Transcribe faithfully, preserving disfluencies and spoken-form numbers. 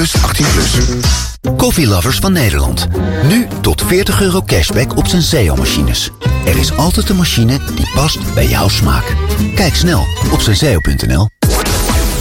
plus, achttien plus. Coffee Lovers van Nederland. Nu tot veertig euro cashback op Senseo-machines. Er is altijd een machine die past bij jouw smaak. Kijk snel op senseo punt n l.